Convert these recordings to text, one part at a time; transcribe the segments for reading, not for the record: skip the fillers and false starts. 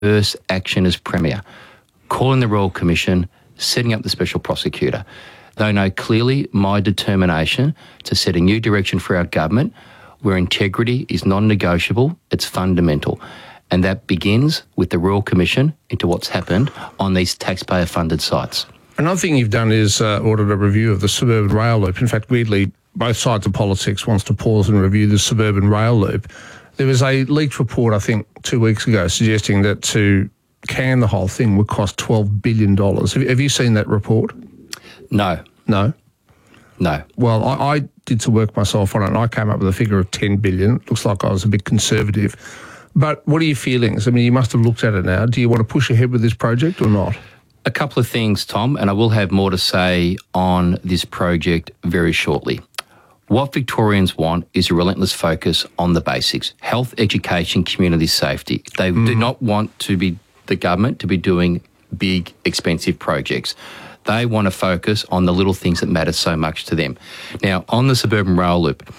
first action as Premier, calling the Royal Commission, setting up the Special Prosecutor. They know clearly my determination to set a new direction for our government where integrity is non-negotiable, it's fundamental. And that begins with the Royal Commission into what's happened on these taxpayer-funded sites. Another thing you've done is ordered a review of the suburban rail loop. In fact, weirdly, both sides of politics wants to pause and review the suburban rail loop. There was a leaked report, I think, 2 weeks ago suggesting that to can the whole thing would cost $12 billion. Have you seen that report? No. No? No. Well, I did some work myself on it and I came up with a figure of $10 billion. It looks like I was a bit conservative. But what are your feelings? I mean, you must have looked at it now. Do you want to push ahead with this project or not? A couple of things, Tom, and I will have more to say on this project very shortly. What Victorians want is a relentless focus on the basics: health, education, community safety. They do not want the government to be doing big, expensive projects. They want to focus on the little things that matter so much to them. Now, on the suburban rail loop,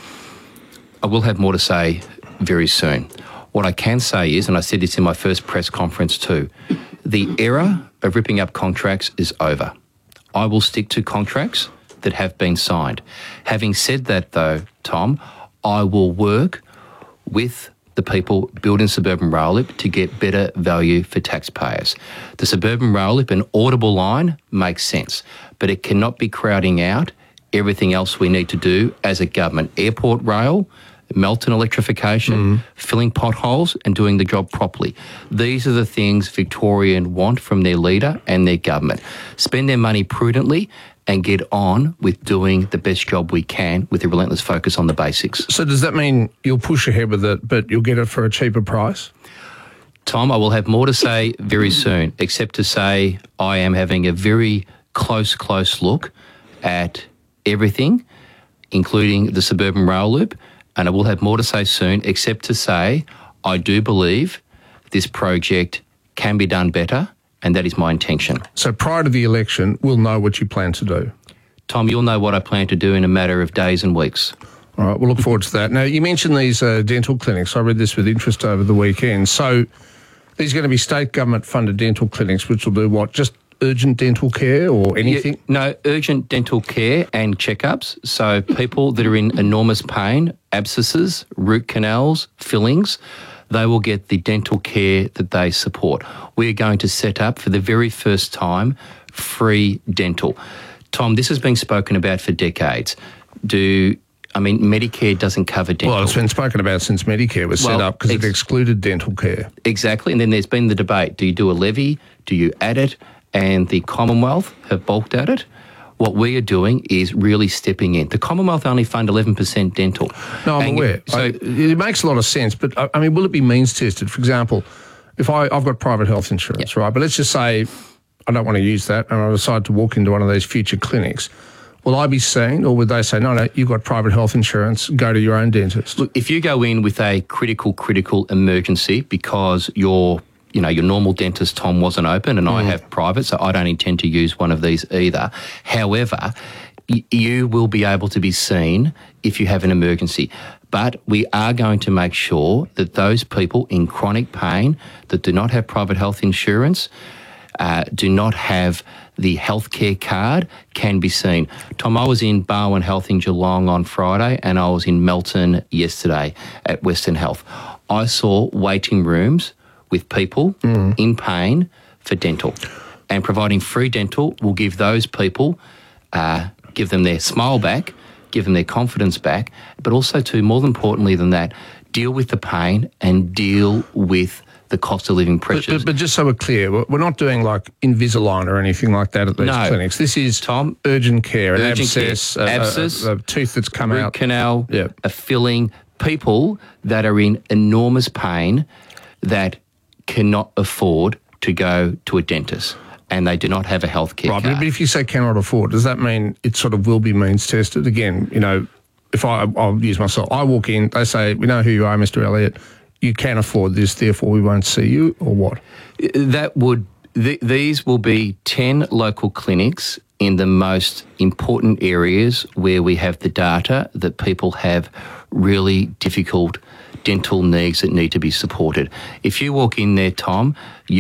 I will have more to say very soon. What I can say is, and I said this in my first press conference too, the era of ripping up contracts is over. I will stick to contracts that have been signed. Having said that though, Tom, I will work with the people building suburban rail loop to get better value for taxpayers. The suburban rail loop, an audible line, makes sense, but it cannot be crowding out everything else we need to do as a government. Airport rail, Melton electrification, filling potholes and doing the job properly. These are the things Victorian want from their leader and their government. Spend their money prudently and get on with doing the best job we can with a relentless focus on the basics. So does that mean you'll push ahead with it, but you'll get it for a cheaper price? Tom, I will have more to say very soon, except to say I am having a very close look at everything, including the suburban rail loop, and I will have more to say soon, except to say I do believe this project can be done better, and that is my intention. So prior to the election, we'll know what you plan to do? Tom, you'll know what I plan to do in a matter of days and weeks. All right, we'll look forward to that. Now, you mentioned these dental clinics. I read this with interest over the weekend. So these are going to be state government-funded dental clinics, which will do what, just urgent dental care or anything? No, urgent dental care and checkups. So people that are in enormous pain, abscesses, root canals, fillings, they will get the dental care that they support. We are going to set up for the very first time free dental. Tom, this has been spoken about for decades. Medicare doesn't cover dental. Well, it's been spoken about since Medicare was set up because it excluded dental care. Exactly, and then there's been the debate. Do you do a levy? Do you add it? And the Commonwealth have balked at it. What we are doing is really stepping in. The Commonwealth only fund 11% dental. No, I'm aware. So it makes a lot of sense, but I mean, will it be means tested? For example, if I've got private health insurance, right? But let's just say I don't want to use that and I decide to walk into one of these future clinics. Will I be seen, or would they say, no, you've got private health insurance, go to your own dentist? Look, if you go in with a critical emergency because your normal dentist, Tom, wasn't open and I have private, so I don't intend to use one of these either. However, you will be able to be seen if you have an emergency. But we are going to make sure that those people in chronic pain that do not have private health insurance, do not have the healthcare card, can be seen. Tom, I was in Barwon Health in Geelong on Friday and I was in Melton yesterday at Western Health. I saw waiting rooms with people in pain for dental. And providing free dental will give those people, give them their smile back, give them their confidence back, but also too, more importantly than that, deal with the pain and deal with the cost of living pressures. But just so we're clear, we're not doing like Invisalign or anything like that at these clinics. This is, Tom, urgent care, an abscess, a tooth that's come out. Root canal, a filling, people that are in enormous pain that cannot afford to go to a dentist and they do not have a healthcare card. Right, but if you say cannot afford, does that mean it sort of will be means tested? Again, if I'll use myself, I walk in, they say, we know who you are, Mr. Elliott, you can afford this, therefore we won't see you, or what? These will be 10 local clinics in the most important areas where we have the data that people have really difficult dental needs that need to be supported. If you walk in there, Tom,